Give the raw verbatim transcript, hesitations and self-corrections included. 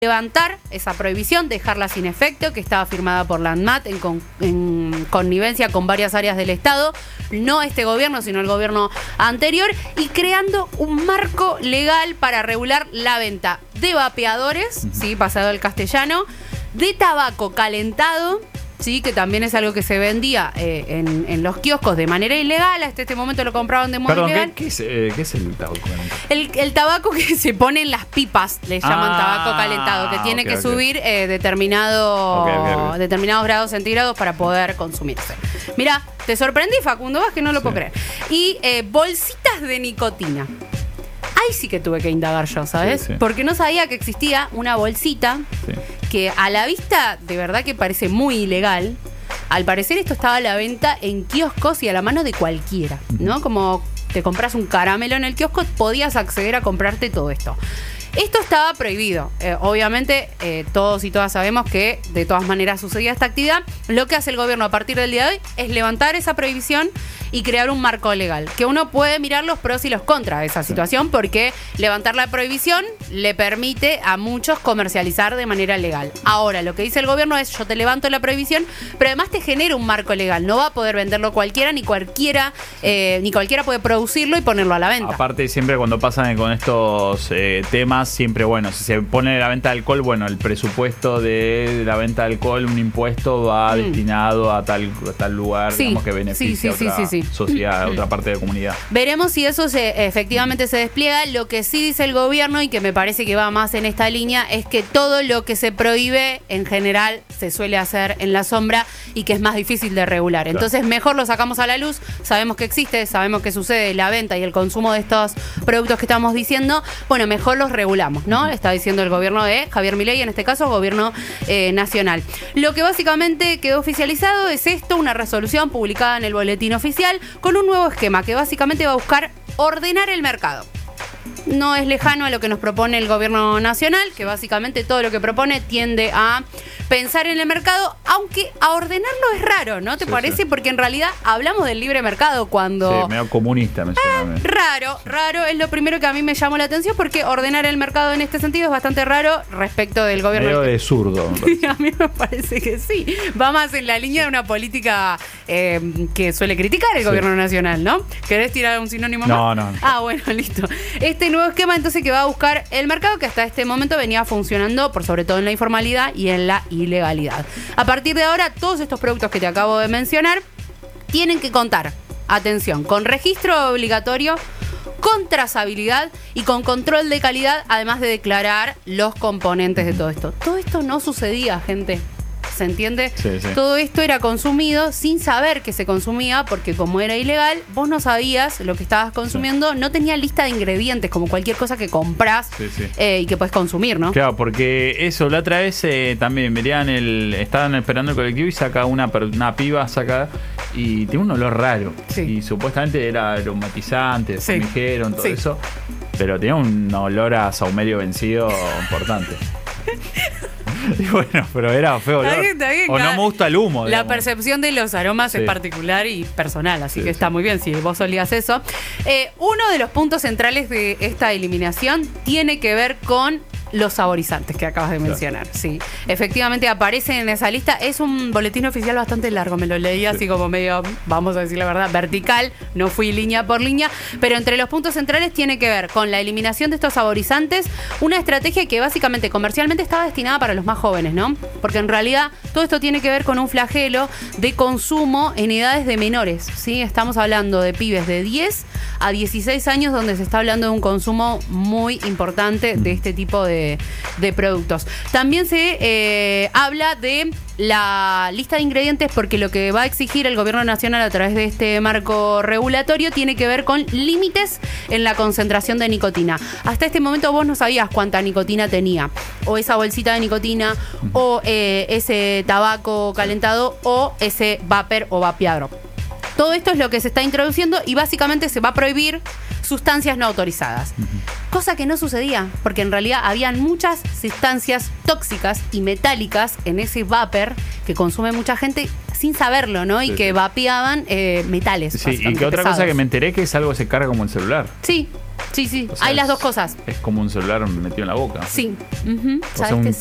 levantar esa prohibición, dejarla sin efecto, que estaba firmada por la ANMAT en, con, en connivencia con varias áreas del Estado, no este gobierno, sino el gobierno anterior, y creando un marco legal para regular la venta de vapeadores, uh-huh. ¿sí? Pasado al castellano, de tabaco calentado, sí, que también es algo que se vendía eh, en, en los kioscos de manera ilegal. Hasta este momento lo compraban de modo Perdón, ilegal. ¿qué, qué, es, eh, ¿qué es el tabaco calentado? El, el tabaco que se pone en las pipas, le llaman ah, tabaco calentado, que tiene okay, que okay. subir eh, determinado, okay, okay, okay. determinados grados centígrados para poder consumirse. Mirá, te sorprendí, Facundo, vas que no lo sí. puedo creer. Y eh, bolsitas de nicotina. Ahí sí que tuve que indagar yo, ¿sabes? Sí, sí. Porque no sabía que existía una bolsita sí. que a la vista de verdad que parece muy ilegal. Al parecer esto estaba a la venta en kioscos y a la mano de cualquiera, ¿no? Como te compras un caramelo en el kiosco, podías acceder a comprarte todo esto. Esto estaba prohibido. Eh, obviamente, eh, todos y todas sabemos que de todas maneras sucedía esta actividad. Lo que hace el gobierno a partir del día de hoy es levantar esa prohibición y crear un marco legal. Que uno puede mirar los pros y los contras de esa situación, porque levantar la prohibición le permite a muchos comercializar de manera legal. Ahora, lo que dice el gobierno es: yo te levanto la prohibición, pero además te genera un marco legal. No va a poder venderlo cualquiera, ni cualquiera, eh, ni cualquiera puede producirlo y ponerlo a la venta. Aparte, siempre cuando pasan con estos eh, temas, siempre, bueno, si se pone la venta de alcohol, bueno, el presupuesto de la venta de alcohol, un impuesto va mm. destinado a tal, a tal lugar, sí, digamos, que beneficia sí, sí, a otra sí, sí, sí. sociedad, a otra parte de la comunidad. Veremos si eso se, efectivamente se despliega. Lo que sí dice el gobierno, y que me parece que va más en esta línea, es que todo lo que se prohíbe, en general, se suele hacer en la sombra y que es más difícil de regular. Claro. Entonces, mejor lo sacamos a la luz, sabemos que existe, sabemos que sucede la venta y el consumo de estos productos que estamos diciendo, bueno, mejor los regulamos, ¿no? Está diciendo el gobierno de Javier Milei, en este caso, gobierno eh, nacional. Lo que básicamente quedó oficializado es esto, una resolución publicada en el boletín oficial con un nuevo esquema que básicamente va a buscar ordenar el mercado. No es lejano a lo que nos propone el gobierno nacional, que básicamente todo lo que propone tiende a pensar en el mercado, aunque a ordenarlo es raro, ¿no te sí, parece? Sí. Porque en realidad hablamos del libre mercado cuando... Sí, medio comunista me suena. Eh, raro, raro, es lo primero que a mí me llamó la atención, porque ordenar el mercado en este sentido es bastante raro respecto del gobierno. Medio de zurdo. Sí, a mí me parece que sí. Va más en la línea de una política eh, que suele criticar el sí. gobierno nacional, ¿no? ¿Querés tirar un sinónimo no, más? No, no. Ah, bueno, listo. Este nuevo esquema entonces que va a buscar el mercado, que hasta este momento venía funcionando por sobre todo en la informalidad y en la ilegalidad. A partir de ahora, todos estos productos que te acabo de mencionar tienen que contar, atención, con registro obligatorio, con trazabilidad y con control de calidad, además de declarar los componentes de todo esto. Todo esto no sucedía, gente. ¿Se entiende? Sí, sí. Todo esto era consumido sin saber que se consumía, porque como era ilegal, vos no sabías lo que estabas consumiendo, sí. no tenía lista de ingredientes como cualquier cosa que comprás sí, sí. Eh, y que puedes consumir, ¿no? Claro, porque eso, la otra vez eh, también verían el, estaban esperando el colectivo y saca una, una piba, saca y tiene un olor raro. Sí. Y supuestamente era aromatizante, sí. me dijeron, todo sí. eso, pero tenía un olor a saumerio vencido importante. Y bueno, pero era feo olor. Está bien, está bien, o no me gusta el humo. La digamos. percepción de los aromas sí. es particular y personal, así sí, que está sí. muy bien si vos olías eso. Eh, uno de los puntos centrales de esta eliminación tiene que ver con los saborizantes que acabas de mencionar. Claro. Sí, efectivamente aparecen en esa lista. Es un boletín oficial bastante largo, me lo leí sí. así como medio, vamos a decir la verdad, vertical, no fui línea por línea, pero entre los puntos centrales tiene que ver con la eliminación de estos saborizantes, una estrategia que básicamente comercialmente estaba destinada para los más jóvenes, ¿no? Porque en realidad todo esto tiene que ver con un flagelo de consumo en edades de menores, ¿sí? Estamos hablando de pibes de diez a dieciséis años, donde se está hablando de un consumo muy importante de este tipo de De, de productos. También se eh, habla de la lista de ingredientes, porque lo que va a exigir el gobierno nacional a través de este marco regulatorio tiene que ver con límites en la concentración de nicotina. Hasta este momento vos no sabías cuánta nicotina tenía, o esa bolsita de nicotina, o eh, ese tabaco calentado, o ese vapor o vapeador. Todo esto es lo que se está introduciendo y básicamente se va a prohibir sustancias no autorizadas. Uh-huh. Cosa que no sucedía, porque en realidad habían muchas sustancias tóxicas y metálicas en ese vapor que consume mucha gente sin saberlo, ¿no? Y sí, que sí. vapeaban eh, metales. Sí, y que otra pesados. Cosa que me enteré que es algo que se carga como el celular. Sí. Sí, sí, O sea, hay las es- dos cosas. Es como un celular metido en la boca. Sí. Uh-huh. O sea, ¿Sabes un que